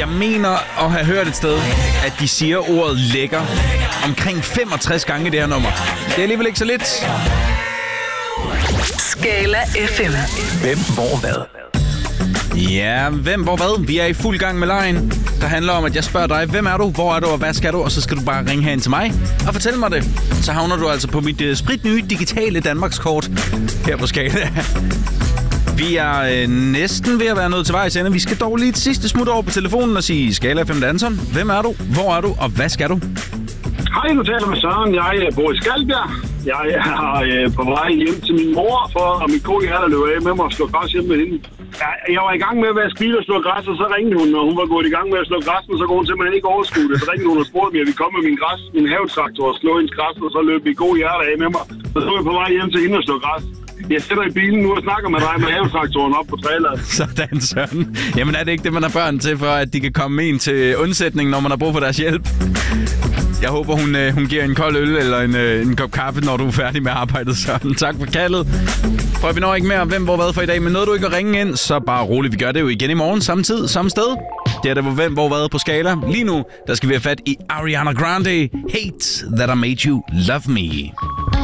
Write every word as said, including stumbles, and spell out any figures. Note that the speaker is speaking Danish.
Jeg mener at have hørt et sted, at de siger ordet lækker omkring femogtres gange i det her nummer. Det er alligevel ikke så lidt. Skala F M. Hvem, hvor, hvad? Ja, hvem, hvor, hvad? Vi er i fuld gang med lejen, der handler om, at jeg spørger dig, hvem er du, hvor er du, og hvad skal du? Og så skal du bare ringe herind til mig og fortælle mig det. Så havner du altså på mit uh, spritnye digitale Danmarkskort her på Skala. Vi er øh, næsten ved at være nået til vejs ende. Vi skal dog lige et sidste smut over på telefonen og sige, Skala F M danser. Hvem er du, hvor er du, og hvad skal du? Hej, du taler med Søren. Jeg bor i Skalbjerg. Jeg er øh, på vej hjem til min mor, for at min kone her, der løber af med mig og slå græs hjem med hende. Jeg, jeg var i gang med at vaske bil og slå græs, og så ringede hun, og hun var gået i gang med at slå græs, og så kunne hun simpelthen ikke overskue det. Så ringede hun og spurgte mig, at vi kom med min græs, min havetraktor og slå hendes græs, og så løb min gode hjerte af med mig. Så så er jeg på vej hjem til hende og slå græs. Jeg sætter i bilen nu og snakker med dig med havetraktoren op på traileren. Sådan, Søren. Jamen er det ikke det, man har børn til, for at de kan komme med en til undsætning, når man har brug for deres hjælp? Jeg håber, hun, øh, hun giver en kold øl eller en, øh, en kop kaffe, når du er færdig med arbejdet, Søren. Tak for kaldet. For vi når ikke mere om hvem, hvor, hvad for i dag, men nåede du ikke at ringe ind, så bare roligt. Vi gør det jo igen i morgen, samme tid, samme sted. Det er der, hvor hvem, hvor, hvad på Skala. Lige nu, der skal vi have fat i Ariana Grande. Hate that I made you love me.